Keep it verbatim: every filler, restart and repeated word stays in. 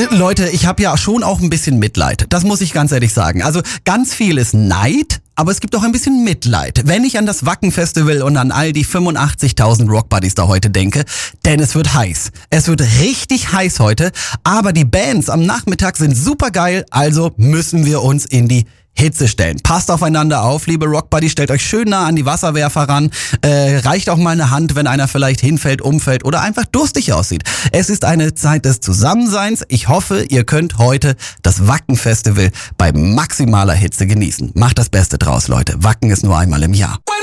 Leute, ich habe ja schon auch ein bisschen Mitleid. Das muss ich ganz ehrlich sagen. Also ganz viel ist Neid, aber es gibt auch ein bisschen Mitleid, wenn ich an das Wacken Festival und an all die fünfundachtzigtausend Rockbuddies da heute denke. Denn es wird heiß. Es wird richtig heiß heute. Aber die Bands am Nachmittag sind super geil. Also müssen wir uns in die Hitze stellen. Passt aufeinander auf, liebe Rockbuddies, stellt euch schön nah an die Wasserwerfer ran. Äh, reicht auch mal eine Hand, wenn einer vielleicht hinfällt, umfällt oder einfach durstig aussieht. Es ist eine Zeit des Zusammenseins. Ich hoffe, ihr könnt heute das Wacken-Festival bei maximaler Hitze genießen. Macht das Beste draus, Leute. Wacken ist nur einmal im Jahr.